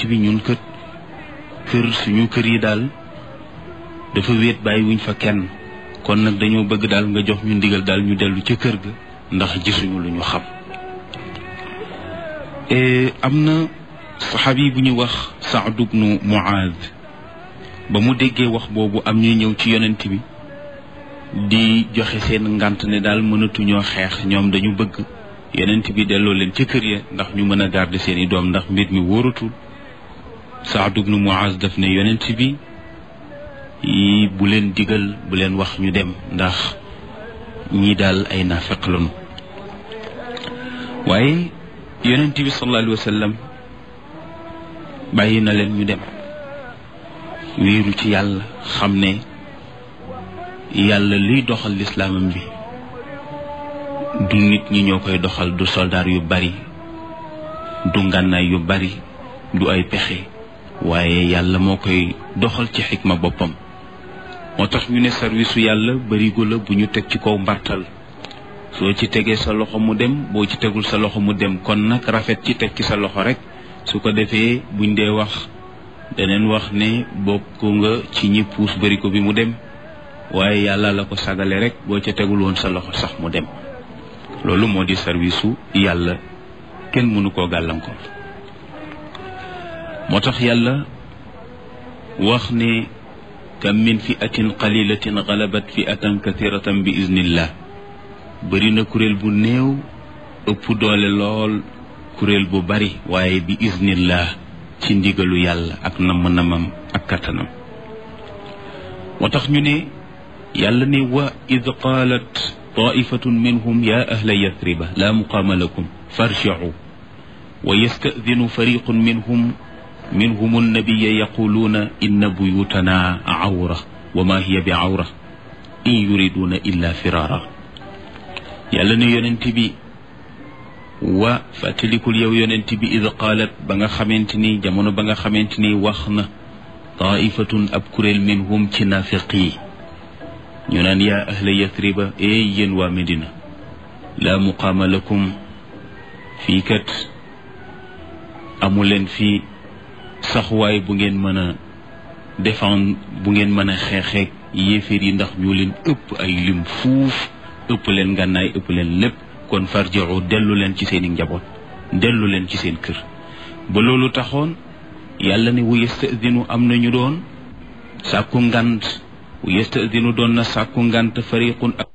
bi ñun suñu kër yi daal dafa wéet bàyyi wuñ fa kenn, kon nag dañoo bëgg daal nga jox ñu ndigal daal ñu dellu ca kër ga ndax gisuñu lu ñu xam. am na saxaabi bu ñuy wax Saad ibnu Muaaz, ba mu déggee wax boobu am ñuy ñëw ci yonent bi di joxe seen ngànt ne daal mënatuñoo xeex, ñoom dañu bëgg yonent bi delloo leen ca kër ya ndax ñu mën a garder seeni doom ndax mbir mi wóoratul. Saad ibnu Muaaz daf ne yonent bi bu leen digal, bu leen wax ñu dem ndax ñii daal ay naafeq lañu. waaye yonent bi sallallahu alayhi wa sallam bàyyi na leen ñu dem, wéeru ci yàlla, xam ne yàlla liy doxal lislaamam bi du nit ñi ñoo koy doxal, du soldaar yu bari, du ngànnaay yu bari, du ay pexe, waaye yàlla moo koy doxal ci xikma boppam. moo tax ñu ne sarwisu yàlla barigo la bu ñu teg ci kaw mbartal, soo ci tegee sa loxo mu dem, boo ci tegul sa loxo mu dem. kon nag rafet ci teg ci sa loxo rek, su ko defee buñ dee wax daneen wax ne bokk nga ci ñi puus barigo bi mu dem, waaye yàlla la ko sagale rek, boo ca tegul woon sa loxo sax mu dem. loolu moo di sarwisu yàlla, kenn mënu koo gàllankoor. moo tax yàlla wax ne kam min fi'atin qalilatin galabat fi'atan kathiratan bi iznillah. bëri na kuréel bu néew ëpp doole lool kuréel bu bari, waaye bi iznillah, ci ndigalu yàlla ak namm-namam ak kattanam. moo tax ñu ne yàlla ne wa id qaalat taifatun minhum ya ahla yathriba la muqaama lakum farji'u wa yasta'dinu fariqun minhum annabiya yaquluuna inna buyutana awra wa ma hiya bi awra in yuriduna illa firara. yàlla ne yonent bi wa fàttalikul yow yonent bi id qaalat ba nga xamante ni jamono ba nga xamante ni wax na taifatun ab kuréel minhum ci naafiq yi ñu naan yaa ahla yathriba yéen waa Medina laa muqaama lakum fii kat amuleen fii saxwaay bu ngeen mën a défendre, bu ngeen mën a xeexeeg yéeféer yi ndax ñu leen ëpp ay lim fuuf, ëpp leen ngànnaay, ëpp leen lépp. kon farji'u dellu leen ci seeni njaboot, dellu leen ci seen kër. ba loolu taxoon yàlla ne wu yasta'dinu am nañu doon sàkku ngant, wu yasta'dinu doon na sàkku ngant fariqun